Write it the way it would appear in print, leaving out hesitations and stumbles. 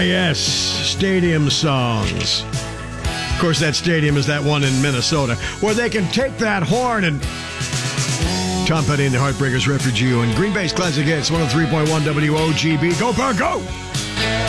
Yes, stadium songs. Of course, that stadium is that one in Minnesota where they can take that horn and... Tom Petty and the Heartbreakers reference you on Green Bay's Classic Hits, 103.1 WOGB. Go, Bird, go!